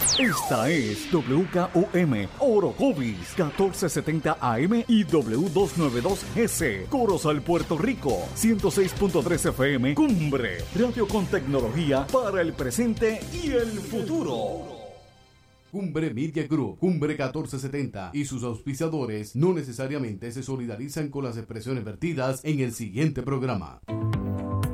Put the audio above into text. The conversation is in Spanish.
Esta es WKOM Orocovis 1470 AM y W292GC Corozal, Puerto Rico 106.3 FM Cumbre, radio con tecnología para el presente y el futuro. Cumbre Media Group, Cumbre 1470 y sus auspiciadores no necesariamente se solidarizan con las expresiones vertidas en el siguiente programa.